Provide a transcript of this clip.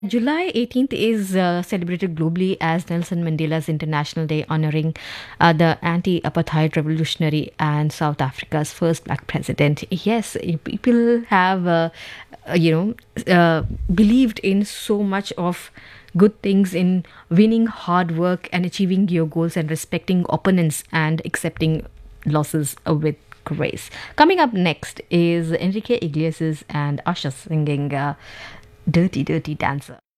July 18th is celebrated globally as Nelson Mandela's International Day, honoring the anti apartheid revolutionary and South Africa's first black president. Yes, people have, believed in so much of good things in winning hard work and achieving your goals and respecting opponents and accepting losses with grace. Coming up next is Enrique Iglesias and Usher singing Dirty Dirty Dancer.